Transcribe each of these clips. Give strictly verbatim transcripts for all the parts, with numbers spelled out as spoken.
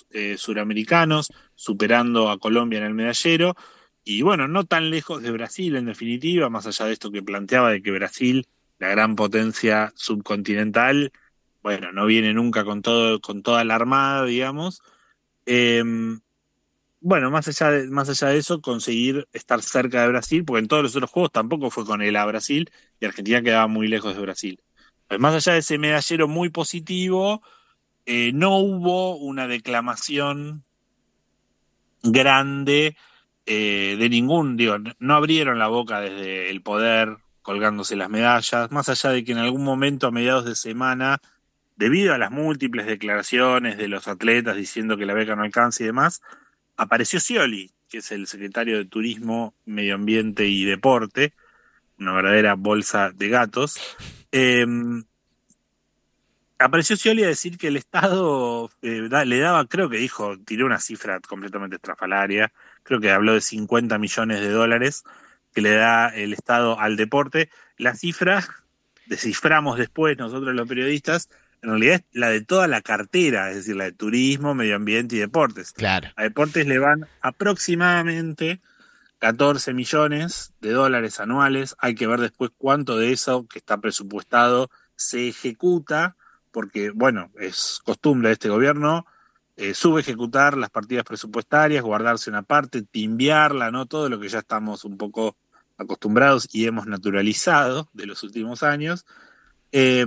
eh, suramericanos, superando a Colombia en el medallero, y bueno, no tan lejos de Brasil en definitiva, más allá de esto que planteaba de que Brasil, la gran potencia subcontinental, bueno, no viene nunca con todo, con toda la armada, digamos. Eh, bueno, más allá de, más allá de eso, conseguir estar cerca de Brasil, porque en todos los otros juegos tampoco fue con él a Brasil, y Argentina quedaba muy lejos de Brasil. Pues más allá de ese medallero muy positivo, eh, no hubo una declamación grande eh, de ningún, digo, no abrieron la boca desde el poder colgándose las medallas, más allá de que en algún momento a mediados de semana, debido a las múltiples declaraciones de los atletas diciendo que la beca no alcanza y demás, apareció Scioli, que es el secretario de Turismo, Medio Ambiente y Deporte, una verdadera bolsa de gatos. Eh, Apareció Scioli a decir que el Estado eh, da, le daba, creo que dijo, tiró una cifra completamente estrafalaria, creo que habló de cincuenta millones de dólares que le da el Estado al deporte. La cifra, desciframos después nosotros los periodistas, en realidad es la de toda la cartera, es decir, la de turismo, medio ambiente y deportes. Claro. A deportes le van aproximadamente catorce millones de dólares anuales. Hay que ver después cuánto de eso que está presupuestado se ejecuta, porque, bueno, es costumbre de este gobierno eh, subejecutar las partidas presupuestarias, guardarse una parte, timbiarla, ¿no? Todo lo que ya estamos un poco acostumbrados y hemos naturalizado de los últimos años. Eh,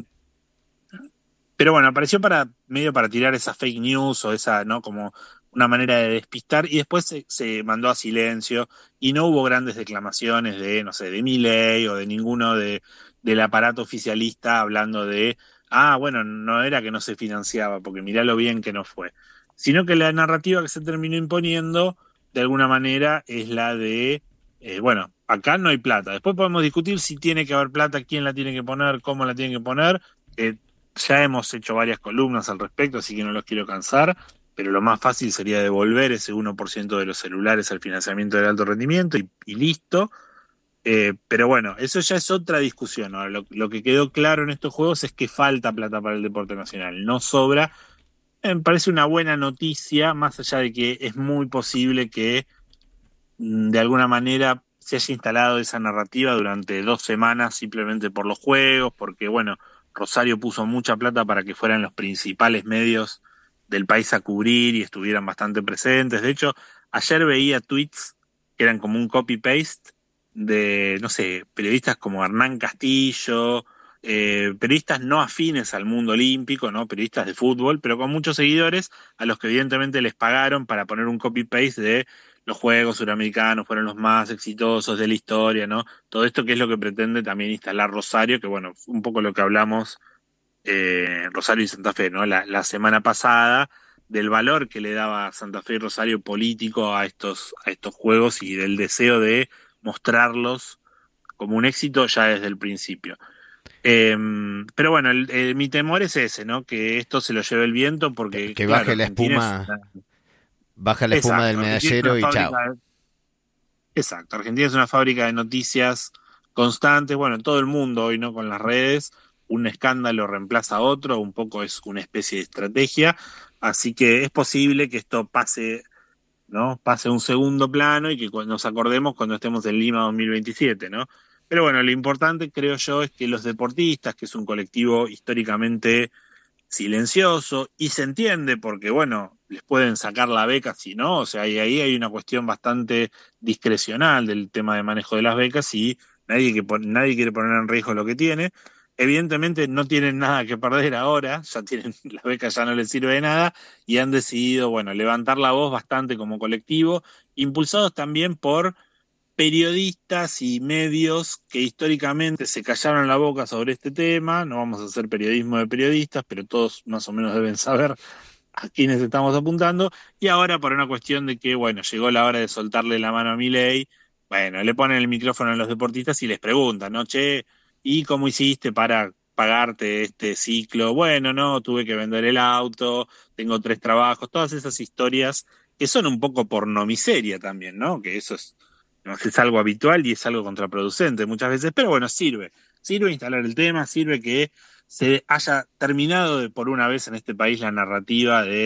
pero bueno, apareció para medio para tirar esa fake news o esa, ¿no? Como una manera de despistar y después se, se mandó a silencio y no hubo grandes declamaciones de, no sé, de Milei o de ninguno de, del aparato oficialista hablando de, ah, bueno, no era que no se financiaba, porque mirá lo bien que no fue. Sino que la narrativa que se terminó imponiendo, de alguna manera, es la de, eh, bueno, acá no hay plata. Después podemos discutir si tiene que haber plata, quién la tiene que poner, cómo la tiene que poner. Eh, ya hemos hecho varias columnas al respecto, así que no los quiero cansar, pero lo más fácil sería devolver ese uno por ciento de los celulares al financiamiento del alto rendimiento y, y listo. Eh, pero bueno, eso ya es otra discusión. Ahora, lo, lo que quedó claro en estos juegos es que falta plata para el deporte nacional, no sobra. Eh, me parece una buena noticia, más allá de que es muy posible que mm, de alguna manera se haya instalado esa narrativa durante dos semanas simplemente por los juegos, porque bueno, Rosario puso mucha plata para que fueran los principales medios del país a cubrir y estuvieran bastante presentes. De hecho, ayer veía tweets que eran como un copy-paste de, no sé, periodistas como Hernán Castillo, eh, periodistas no afines al mundo olímpico, ¿no? Periodistas de fútbol, pero con muchos seguidores a los que evidentemente les pagaron para poner un copy-paste de los Juegos Suramericanos fueron los más exitosos de la historia, ¿no? Todo esto que es lo que pretende también instalar Rosario, que bueno, un poco lo que hablamos eh, Rosario y Santa Fe, ¿no? La, la semana pasada, del valor que le daba Santa Fe y Rosario político a estos, a estos juegos y del deseo de mostrarlos como un éxito ya desde el principio. Eh, pero bueno, el, el, mi temor es ese, ¿no? Que esto se lo lleve el viento Que, porque, que claro, baje la Argentina es espuma, una... baja la espuma del Exacto, Argentina es una medallero y chao. fábrica de Exacto, Argentina es una fábrica de noticias constantes, bueno, en todo el mundo hoy, ¿no? Con las redes, un escándalo reemplaza a otro, un poco es una especie de estrategia, así que es posible que esto pase, ¿no? Pase a un segundo plano y que cu- nos acordemos cuando estemos en Lima dos mil veintisiete, ¿no? Pero bueno, lo importante creo yo es que los deportistas, que es un colectivo históricamente silencioso y se entiende porque, bueno, les pueden sacar la beca si no, o sea, y ahí hay una cuestión bastante discrecional del tema de manejo de las becas y nadie, que, pon- nadie quiere poner en riesgo lo que tiene. Evidentemente no tienen nada que perder ahora, ya tienen, la beca ya no les sirve de nada y han decidido, bueno, levantar la voz bastante como colectivo, impulsados también por periodistas y medios que históricamente se callaron la boca sobre este tema. No vamos a hacer periodismo de periodistas, pero todos más o menos deben saber a quiénes estamos apuntando. Y ahora por una cuestión de que, bueno, llegó la hora de soltarle la mano a Milei, bueno, le ponen el micrófono a los deportistas y les preguntan, ¿no? Che, ¿y cómo hiciste para pagarte este ciclo? Bueno, no, tuve que vender el auto, tengo tres trabajos, todas esas historias que son un poco pornomiseria también, ¿no? Que eso es ¿no? Es algo habitual y es algo contraproducente muchas veces, pero bueno, sirve. Sirve instalar el tema, sirve que se haya terminado de por una vez en este país la narrativa de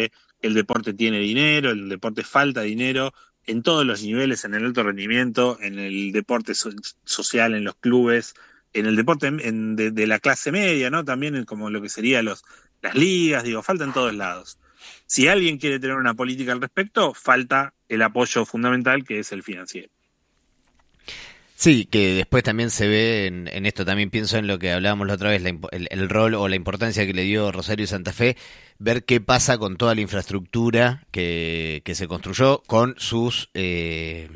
el deporte tiene dinero, el deporte falta dinero en todos los niveles, en el alto rendimiento, en el deporte so- social, en los clubes, en el deporte en, de, de la clase media, ¿no? También en como lo que serían los, las ligas, digo, falta en todos lados. Si alguien quiere tener una política al respecto, falta el apoyo fundamental que es el financiero. Sí, que después también se ve en, en esto, también pienso en lo que hablábamos la otra vez, la impo- el, el rol o la importancia que le dio Rosario y Santa Fe, ver qué pasa con toda la infraestructura que, que se construyó con sus eh,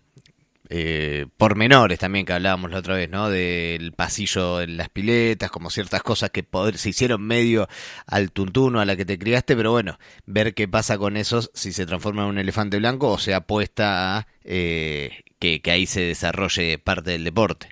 eh, pormenores también que hablábamos la otra vez, ¿no? Del pasillo en las piletas, como ciertas cosas que poder, se hicieron medio al tuntuno a la que te criaste, pero bueno, ver qué pasa con esos, si se transforma en un elefante blanco o se apuesta a eh, que, que ahí se desarrolle parte del deporte.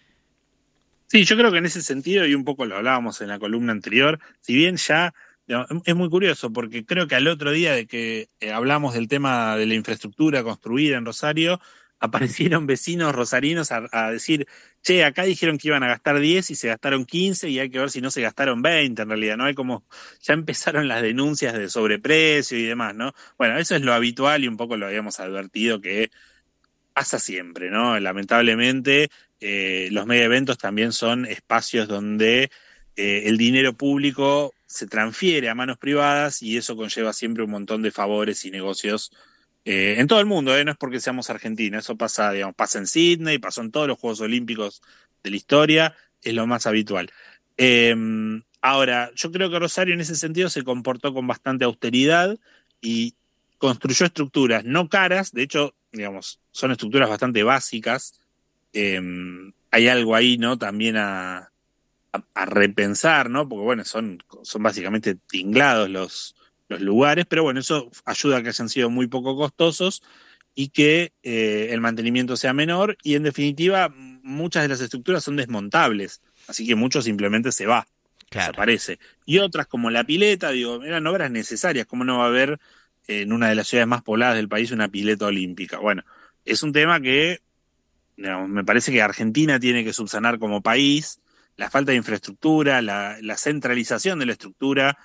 Sí, yo creo que en ese sentido, y un poco lo hablábamos en la columna anterior, si bien ya digamos, es muy curioso, porque creo que al otro día de que eh, hablamos del tema de la infraestructura construida en Rosario, aparecieron vecinos rosarinos a, a decir, che, acá dijeron que iban a gastar diez y se gastaron quince y hay que ver si no se gastaron veinte en realidad, ¿no? Hay como, ya empezaron las denuncias de sobreprecio y demás, ¿no? Bueno, eso es lo habitual y un poco lo habíamos advertido que pasa siempre, ¿no? Lamentablemente, eh, los mega eventos también son espacios donde eh, el dinero público se transfiere a manos privadas y eso conlleva siempre un montón de favores y negocios eh, en todo el mundo, ¿eh? No es porque seamos Argentina, eso pasa, digamos, pasa en Sydney, pasó en todos los Juegos Olímpicos de la historia, es lo más habitual. Eh, ahora, yo creo que Rosario en ese sentido se comportó con bastante austeridad y construyó estructuras no caras, de hecho, digamos, son estructuras bastante básicas. Eh, hay algo ahí, ¿no? También a, a, a repensar, ¿no? Porque, bueno, son, son básicamente tinglados los, los lugares, pero bueno, eso ayuda a que hayan sido muy poco costosos y que eh, el mantenimiento sea menor y, en definitiva, muchas de las estructuras son desmontables, así que mucho simplemente se va, Claro. desaparece. Y otras, como la pileta, digo, eran obras necesarias, ¿cómo no va a haber en una de las ciudades más pobladas del país una pileta olímpica? Bueno, es un tema que digamos, me parece que Argentina tiene que subsanar como país la falta de infraestructura, la, la centralización de la estructura,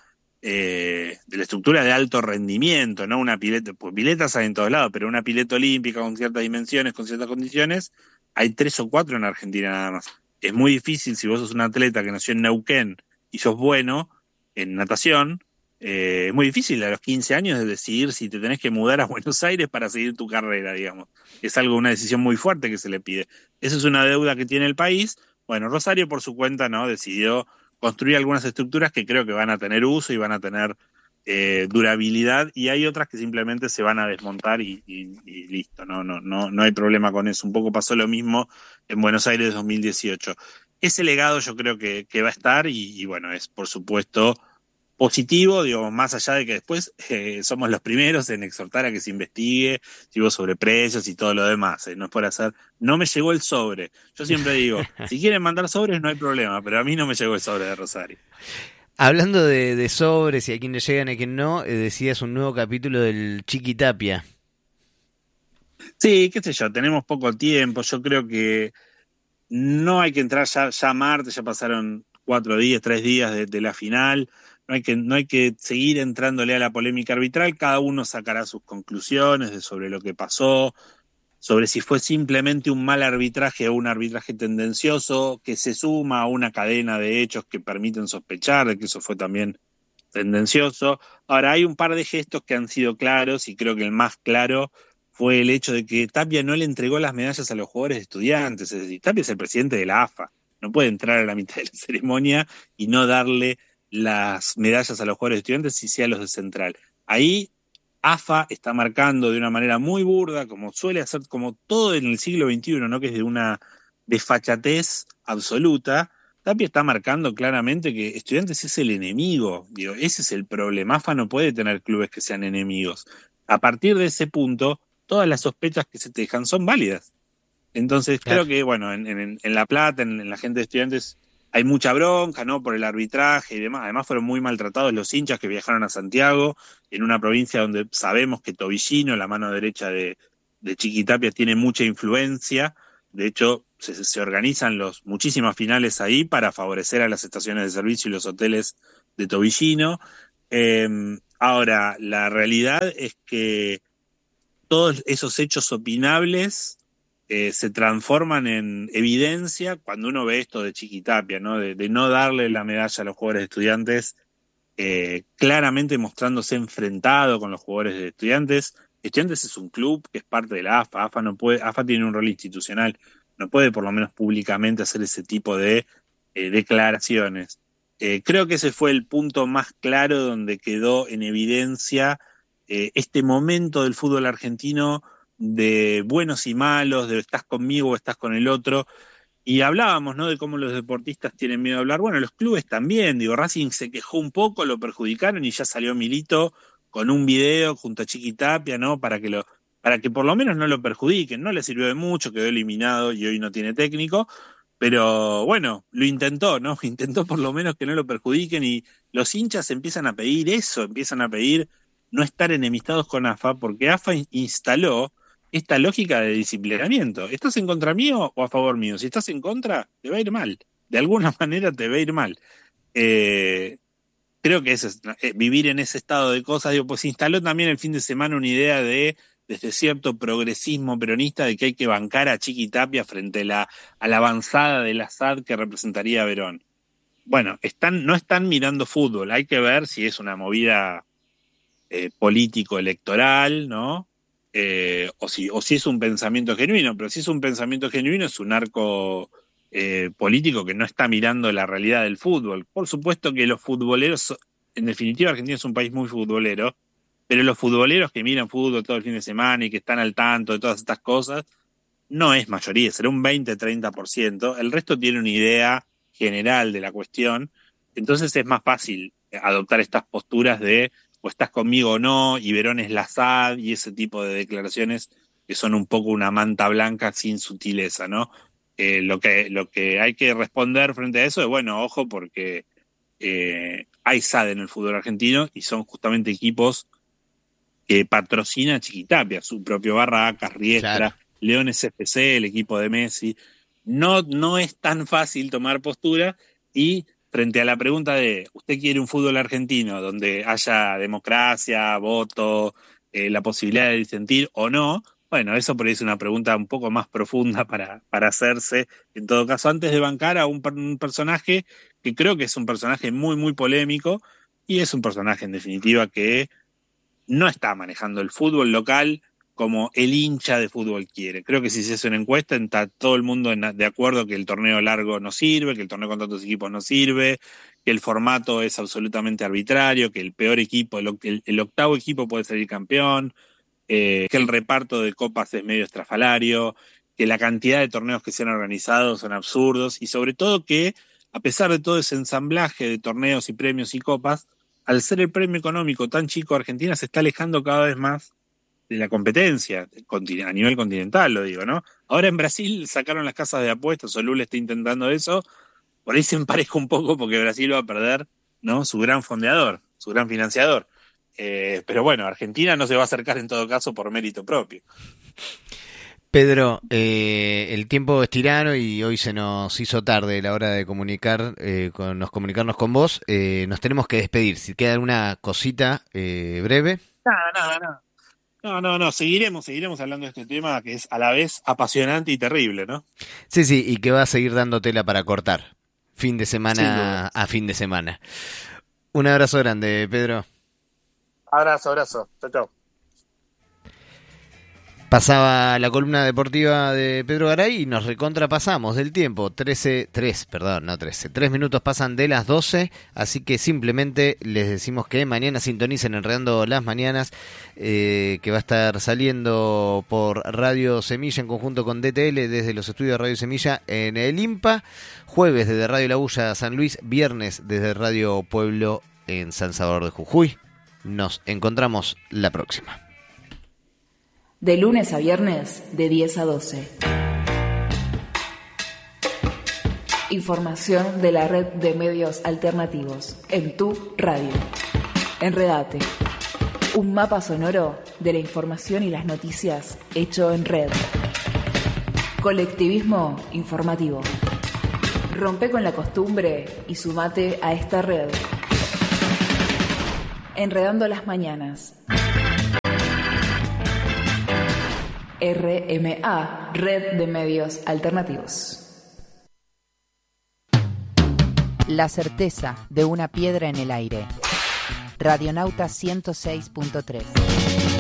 eh, de la estructura de alto rendimiento, ¿no? Una pileta, pues piletas hay en todos lados, pero una pileta olímpica con ciertas dimensiones, con ciertas condiciones, hay tres o cuatro en Argentina nada más. Es muy difícil si vos sos un atleta que nació en Neuquén y sos bueno en natación, eh, es muy difícil a los quince años de decidir si te tenés que mudar a Buenos Aires para seguir tu carrera, digamos. Es algo, una decisión muy fuerte que se le pide. Esa es una deuda que tiene el país. Bueno, Rosario por su cuenta, ¿no? Decidió construir algunas estructuras que creo que van a tener uso y van a tener eh, durabilidad, y hay otras que simplemente se van a desmontar y, y, y listo, ¿no? No, no, no hay problema con eso. Un poco pasó lo mismo en Buenos Aires dos mil dieciocho. Ese legado yo creo que, que va a estar y, y bueno, es por supuesto positivo, digo, más allá de que después eh, somos los primeros en exhortar a que se investigue, si hubo sobreprecios y todo lo demás, eh, no es por hacer, no me llegó el sobre. Yo siempre digo, si quieren mandar sobres no hay problema, pero a mí no me llegó el sobre de Rosario. Hablando de, de sobres y a quién le llegan y a quién no, eh, decías un nuevo capítulo del Chiqui Tapia. Sí, qué sé yo, tenemos poco tiempo, yo creo que no hay que entrar ya, ya a Marte, ya pasaron cuatro días, tres días de, de la final. No hay, que, no hay que seguir entrándole a la polémica arbitral, cada uno sacará sus conclusiones de sobre lo que pasó, sobre si fue simplemente un mal arbitraje o un arbitraje tendencioso que se suma a una cadena de hechos que permiten sospechar de que eso fue también tendencioso. Ahora, hay un par de gestos que han sido claros y creo que el más claro fue el hecho de que Tapia no le entregó las medallas a los jugadores de Estudiantes, es decir, Tapia es el presidente de la A F A, no puede entrar a la mitad de la ceremonia y no darle las medallas a los jugadores de Estudiantes y sí a los de Central. Ahí A F A está marcando de una manera muy burda, como suele hacer, como todo en el siglo veintiuno, ¿no? Que es de una desfachatez absoluta. Tapia está marcando claramente que Estudiantes es el enemigo. Digo, ese es el problema. A F A no puede tener clubes que sean enemigos. A partir de ese punto, todas las sospechas que se te dejan son válidas. Entonces, Claro. creo que, bueno, en, en, en La Plata, en, en la gente de Estudiantes, hay mucha bronca, ¿no? Por el arbitraje y demás. Además, fueron muy maltratados los hinchas que viajaron a Santiago, en una provincia donde sabemos que Tobillino, la mano derecha de, de Chiqui Tapia, tiene mucha influencia. De hecho, se, se organizan los, muchísimas finales ahí para favorecer a las estaciones de servicio y los hoteles de Tobillino. Eh, Ahora, la realidad es que todos esos hechos opinables eh, se transforman en evidencia cuando uno ve esto de Chiquitapia, ¿no? De, de no darle la medalla a los jugadores de Estudiantes, eh, claramente mostrándose enfrentado con los jugadores de Estudiantes. Estudiantes es un club que es parte de la A F A. A F A no puede, A F A tiene un rol institucional, no puede por lo menos públicamente hacer ese tipo de eh, declaraciones. Eh, creo que ese fue el punto más claro donde quedó en evidencia eh, este momento del fútbol argentino de buenos y malos, de estás conmigo o estás con el otro. Y hablábamos, ¿no?, de cómo los deportistas tienen miedo a hablar. Bueno, los clubes también. Digo, Racing se quejó un poco, lo perjudicaron y ya salió Milito con un video junto a Chiquitapia, ¿no?, para que lo, para que por lo menos no lo perjudiquen. No le sirvió de mucho, quedó eliminado y hoy no tiene técnico. Pero bueno, lo intentó, ¿no? Intentó por lo menos que no lo perjudiquen y los hinchas empiezan a pedir eso, empiezan a pedir no estar enemistados con A F A, porque A F A instaló esta lógica de disciplinamiento. ¿Estás en contra mío o a favor mío? Si estás en contra, te va a ir mal. De alguna manera te va a ir mal. Eh, creo que eso es, eh, vivir en ese estado de cosas. Digo, pues instaló también el fin de semana una idea de desde cierto progresismo peronista de que hay que bancar a Chiquitapia frente a la, a la avanzada del Assad que representaría a Verón. Bueno, están, no están mirando fútbol, hay que ver si es una movida eh, político-electoral, ¿no? Eh, o, si, o si es un pensamiento genuino, pero si es un pensamiento genuino es un arco eh, político que no está mirando la realidad del fútbol. Por supuesto que los futboleros, en definitiva Argentina es un país muy futbolero, pero los futboleros que miran fútbol todo el fin de semana y que están al tanto de todas estas cosas, no es mayoría, será un veinte a treinta por ciento. El resto tiene una idea general de la cuestión, entonces es más fácil adoptar estas posturas de o estás conmigo o no, y Verón es la S A D, y ese tipo de declaraciones que son un poco una manta blanca sin sutileza, ¿no? Eh, lo que, lo que hay que responder frente a eso es, bueno, ojo, porque eh, hay S A D en el fútbol argentino y son justamente equipos que patrocina Chiquitapia, su propio Barracas, Riestra, claro. Leones F C, el equipo de Messi. No, no es tan fácil tomar postura y frente a la pregunta de ¿usted quiere un fútbol argentino donde haya democracia, voto, eh, la posibilidad de disentir o no? Bueno, eso por ahí es una pregunta un poco más profunda para, para hacerse, en todo caso, antes de bancar a un, un personaje que creo que es un personaje muy, muy polémico y es un personaje, en definitiva, que no está manejando el fútbol local como el hincha de fútbol quiere. Creo que si se hace una encuesta, está todo el mundo de acuerdo que el torneo largo no sirve, que el torneo con tantos equipos no sirve, que el formato es absolutamente arbitrario, que el peor equipo, el, el, el octavo equipo puede salir campeón, eh, que el reparto de copas es medio estrafalario, que la cantidad de torneos que se han organizado son absurdos y sobre todo que, a pesar de todo ese ensamblaje de torneos y premios y copas, al ser el premio económico tan chico, Argentina se está alejando cada vez más de la competencia a nivel continental, lo digo, ¿no? Ahora en Brasil sacaron las casas de apuestas, Solul está intentando eso, por ahí se empareja un poco porque Brasil va a perder, ¿no?, su gran fondeador, su gran financiador. Eh, pero bueno, Argentina no se va a acercar en todo caso por mérito propio. Pedro, eh, el tiempo es tirano y hoy se nos hizo tarde la hora de comunicar, eh, con, nos comunicarnos con vos. Eh, nos tenemos que despedir. Si queda alguna cosita eh, breve. No, no, no. No, no, no. Seguiremos, seguiremos hablando de este tema que es a la vez apasionante y terrible, ¿no? Sí, sí, y que va a seguir dando tela para cortar. Fin de semana a fin de semana. Un abrazo grande, Pedro. Abrazo, abrazo. Chau, chau. Pasaba la columna deportiva de Pedro Garay y nos recontrapasamos del tiempo. trece, tres, perdón, no trece. tres minutos pasan de las doce, así que simplemente les decimos que mañana sintonicen Enredando las Mañanas, eh, que va a estar saliendo por Radio Semilla en conjunto con D T L desde los estudios de Radio Semilla en el IMPA. Jueves desde Radio La Bulla San Luis, viernes desde Radio Pueblo en San Salvador de Jujuy. Nos encontramos la próxima. De lunes a viernes, de diez a doce. Información de la red de medios alternativos en tu radio. Enredate. Un mapa sonoro de la información y las noticias hecho en red. Colectivismo informativo. Rompe con la costumbre y sumate a esta red. Enredando las mañanas. R M A, Red de Medios Alternativos. La certeza de una piedra en el aire. Radionauta ciento seis punto tres.